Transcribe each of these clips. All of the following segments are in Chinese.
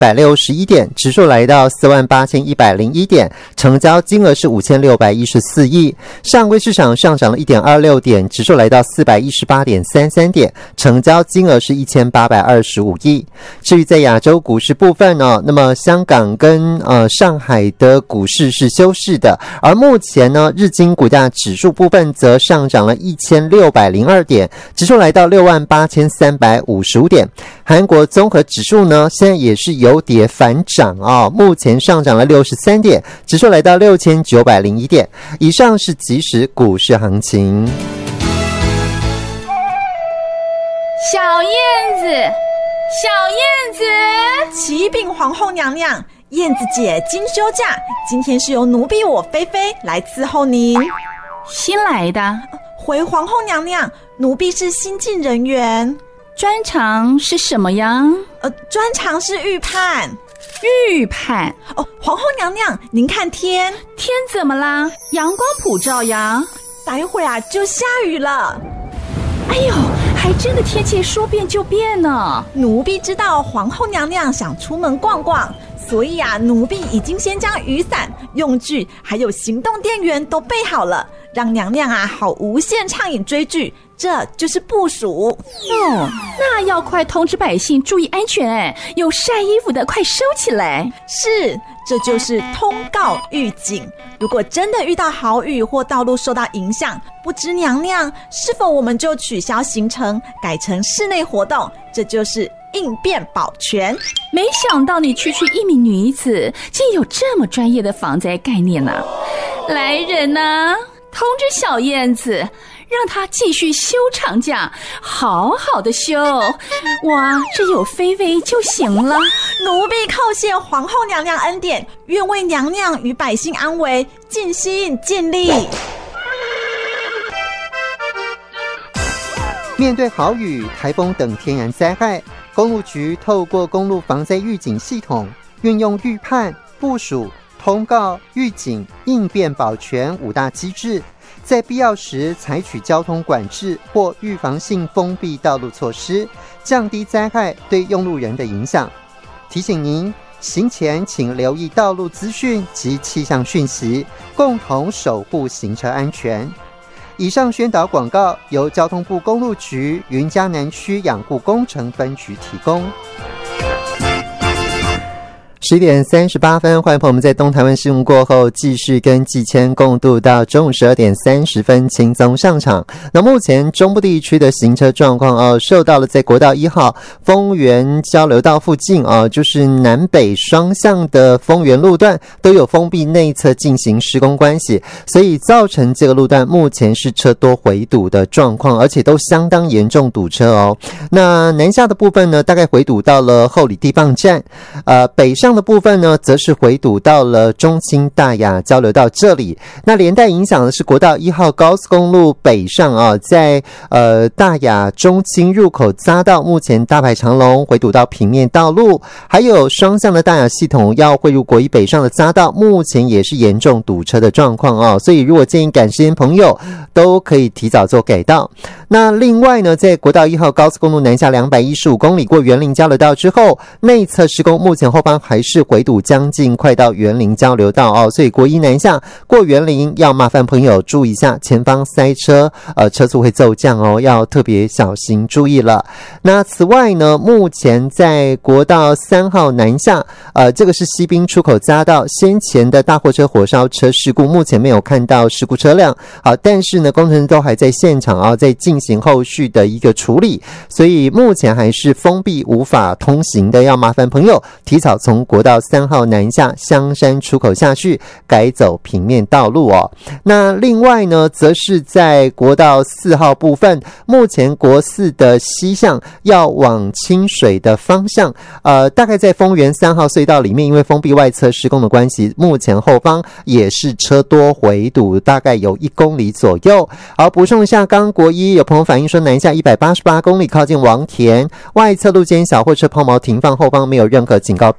161点，指数来到48101点，成交金额是5614亿。上柜市场上涨了 1.26 点，指数来到418.33点，成交金额是1825亿。至于在亚洲股市部分呢，那么香港跟上海的股市是休市的，而目前呢，日经股价指数部分则上涨了1602点，指数来到68355点。韩国综合指数呢，现在也是由跌反涨目前上涨了63点，指数来到6901点。以上是即时股市行情。 小燕子，小燕子， 启禀皇后娘娘，燕子姐今休假，今天是由奴婢我菲菲来伺候您。 新来的？ 回皇后娘娘，奴婢是新进人员。 专长是什么呀？ 专长是预判。 预判？ 皇后娘娘，您看天怎么啦？阳光普照呀。 待会儿就下雨了。 哎呦，还真的天气说变就变呢。 奴婢知道皇后娘娘想出门逛逛，所以奴婢已经先将雨伞、用具还有行动电源都备好了，让娘娘好无限畅饮追剧，这就是部署。 那要快通知百姓注意安全有晒衣服的快收起来。 是，这就是通告预警。如果真的遇到豪雨或道路受到影响，不知娘娘是否我们就取消行程，改成室内活动，这就是应变保全。 没想到你区一名女子竟有这么专业的防灾概念啊。来人啊，通知小燕子，让她继续休长假，好好的休。哇，这有菲菲就行了。 奴婢叩谢皇后娘娘恩典，愿为娘娘与百姓安危尽心尽力。 面对豪雨、台风等天然灾害，公路局透过公路防灾预警系统，运用预判、部署、通告、预警、应变保全5大机制，在必要时采取交通管制或预防性封闭道路措施，降低灾害对用路人的影响。提醒您，行前请留意道路资讯及气象讯息，共同守护行车安全。以上宣导广告由交通部公路局云嘉南区养护工程分局提供。11点38分，欢迎朋友们在东台湾新闻过后继续跟季谦共度到中午12点30分轻松上场。那目前中部地区的行车状况受到了在国道1号丰原交流道附近就是南北双向的丰原路段都有封闭内侧进行施工关系，所以造成这个路段目前是车多回堵的状况，而且都相当严重堵车那南下的部分呢，大概回堵到了后里地磅站，北上的部分呢，则是回堵到了中清大雅交流道这里。那连带影响的是国道1号高速公路北上在大雅中清入口匝道，目前大排长龙，回堵到平面道路。还有双向的大雅系统要汇入国一北上的匝道，目前也是严重堵车的状况所以如果建议赶时间朋友都可以提早做改道。那另外呢，在国道1号高速公路南下215公里过园林交流道之后，内侧施工，目前后方还是回堵将近快到园林交流道所以国一南下过园林要麻烦朋友注意一下，前方塞车车速会骤降要特别小心注意了。那此外呢，目前在国道3号南下这个是西滨出口匝道，先前的大货车火烧车事故目前没有看到事故车辆但是呢工程师都还在现场在进行后续的一个处理，所以目前还是封闭无法通行的，要麻烦朋友提早从国道3号南下香山出口下去，改走平面道路那另外呢，则是在国道4号部分，目前国4的西向要往清水的方向大概在丰原3号隧道里面，因为封闭外侧施工的关系，目前后方也是车多回堵，大概有1公里左右。好，补充一下，刚国一有朋友反映说，南下188公里靠近王田外侧路肩小货车抛锚停放，后方没有任何警告标示。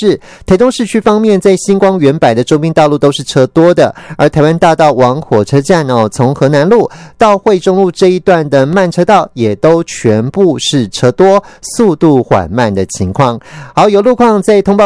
示，台东市区方面，在星光远百的周边道路都是车多的，而台湾大道往火车站从河南路到惠中路这一段的慢车道也都全部是车多，速度缓慢的情况。好，有路况在通报